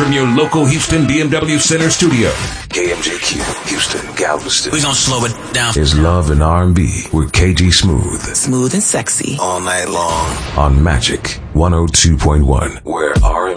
from your local Houston BMW Center studio. KMJQ, Houston, Galveston. We gonna slow it down. Is Love and R&B with KG Smooth. Smooth and sexy. All night long. On Magic 102.1, where R&B